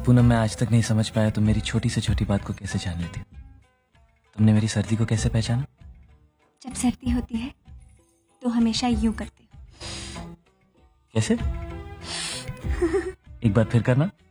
पूनम, मैं आज तक नहीं समझ पाया तुम मेरी छोटी से छोटी बात को कैसे जान लेती हो। तुमने मेरी सर्दी को कैसे पहचाना? जब सर्दी होती है तो हमेशा यूं करती हूँ। कैसे? एक बार फिर करना।